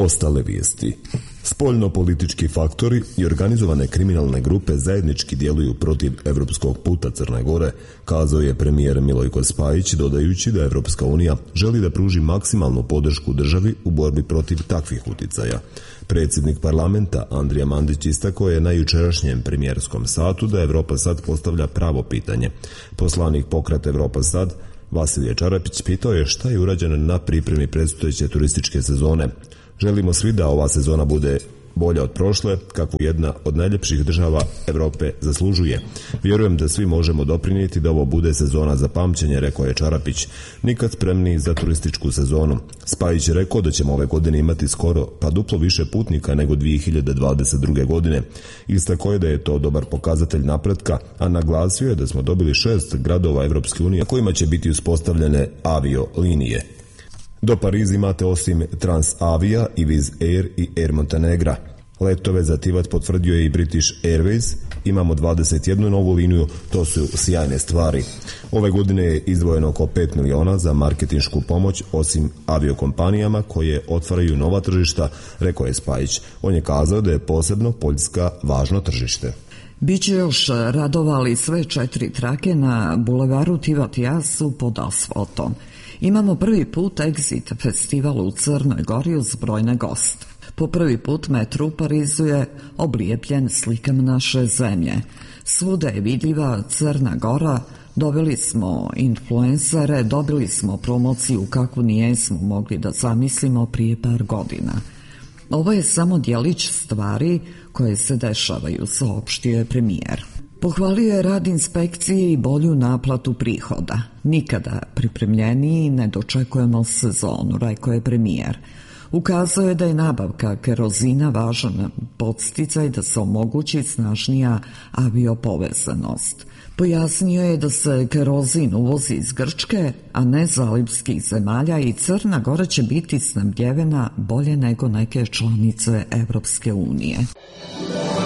Ostale vijesti. Spoljno-politički faktori i organizovane kriminalne grupe zajednički djeluju protiv evropskog puta Crne Gore, kazao je premijer Milojko Spajić, dodajući da Evropska unija želi da pruži maksimalnu podršku državi u borbi protiv takvih uticaja. Predsjednik parlamenta Andrija Mandić istakao je na jučerašnjem premijerskom satu da Evropa sad postavlja pravo pitanje. Poslanik Pokreta Evropa sad, Vasilije Čarapić, pitao je šta je urađeno na pripremi predstojeće turističke sezone. Želimo svi da ova sezona bude bolja od prošle, kakvu jedna od najljepših država Evrope zaslužuje. Vjerujem da svi možemo doprinijeti da ovo bude sezona za pamćenje, rekao je Čarapić. Nikad spremniji za turističku sezonu. Spajić je rekao da ćemo ove godine imati skoro pa duplo više putnika nego 2022. godine. Istakao je da je to dobar pokazatelj napretka, a naglasio je da smo dobili 6 gradova Evropske unije kojima će biti uspostavljene avio linije. Do Pariza imate osim Transavia i Wizz Air i Air Montenegra. Letove za Tivat potvrdio je i British Airways. Imamo 21 novu liniju, to su sjajne stvari. Ove godine je izdvojeno oko 5 miliona za marketinšku pomoć osim aviokompanijama koje otvaraju nova tržišta, rekao je Spajić. On je kazao da je posebno Poljska važno tržište. Biće još radovali sve 4 trake na bulevaru Tivat Jasu pod asfaltom. Imamo prvi put Exit festival u Crnoj Gori uz brojne goste. Po prvi put metro u Parizu je oblijepljen slikama naše zemlje. Svuda je vidljiva Crna Gora, dobili smo influencere, dobili smo promociju kakvu nijesmo mogli da zamislimo prije par godina. Ovo je samo djelić stvari koje se dešavaju, saopštio je premijer. Pohvalio je rad inspekcije i bolju naplatu prihoda. Nikada pripremljeniji ne dočekujemo sezonu, rekao je premijer. Ukazao je da je nabavka kerozina važan podsticaj da se omogući snažnija aviopovezanost. Pojasnio je da se kerozin uvozi iz Grčke, a ne zalivskih zemalja i Crna Gora će biti snabdjevena bolje nego neke članice Evropske unije.